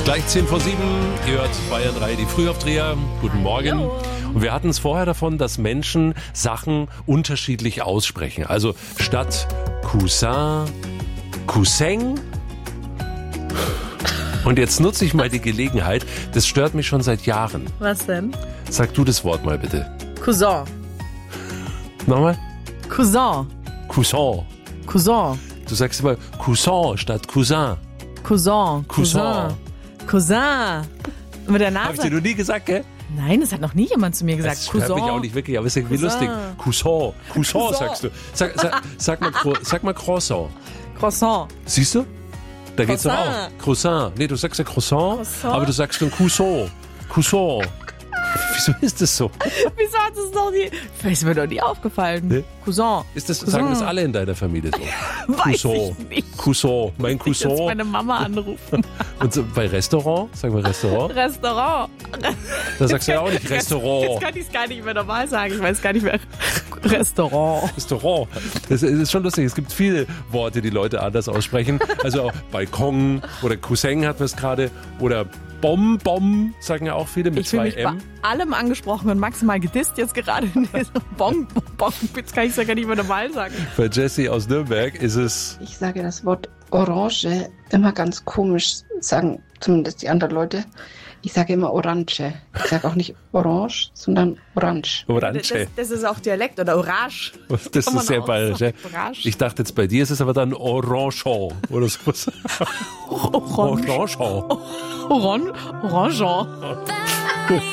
Gleich 10 vor 7, ihr hört Bayern 3, die Frühaufdreher. Guten Morgen. Hallo. Und wir hatten es vorher davon, dass Menschen Sachen unterschiedlich aussprechen. Also statt Cousin, Cousin. Und jetzt nutze ich mal die Gelegenheit, das stört mich schon seit Jahren. Was denn? Sag du das Wort mal bitte. Cousin. Nochmal? Cousin. Cousin. Cousin. Du sagst immer Cousin statt Cousin. Cousin. Cousin. Cousin. Mit der Hab ich dir Nase. noch nie gesagt, gell? Nein, das hat noch nie jemand zu mir gesagt. Das stört mich auch nicht wirklich, aber ist irgendwie Cousin. lustig. Cousin. Cousin Cousin. sagst du. Sag mal Croissant. Croissant. Siehst du? Da geht's doch Croissant. auch. Croissant. Nee, du sagst ja Croissant, Croissant. aber du sagst dann Cousin. Cousin. Wieso ist das so? Wieso hat es noch nie... Ist mir doch nie aufgefallen. Nee. Cousin. Sagen das alle in deiner Familie so? Weiß Cousin. ich nicht. Cousin. Mein Ich jetzt Cousin. meine Mama anrufen. Und so bei Restaurant? Sagen wir Restaurant? Restaurant. Da sagst du ja auch nicht Jetzt Restaurant. kann ich es gar nicht mehr normal sagen. Ich weiß gar nicht mehr. Restaurant. Restaurant. Das ist schon lustig. Es gibt viele Worte, die Leute anders aussprechen. Also auch Balkon oder Cousin hatten wir es gerade. Oder Bom, sagen ja auch viele mit Ich fühle mich 2 bei M. allem angesprochen und maximal gedisst jetzt gerade. Bon, jetzt kann ich es ja gar nicht mehr normal sagen. Bei Jessie aus Nürnberg ist es... Ich sage das Wort Orange immer ganz komisch, sagen zumindest die anderen Leute. Ich sage immer Orange. Ich sage auch nicht Orange, sondern Orange. Orange. Das ist auch Dialekt oder Orange. Das Kann man ist sehr auch bayerisch. sagen. Ja? Orange. Ich dachte jetzt bei dir ist es aber dann Orangeant oder sowas. Orange. Orangeant. Orange.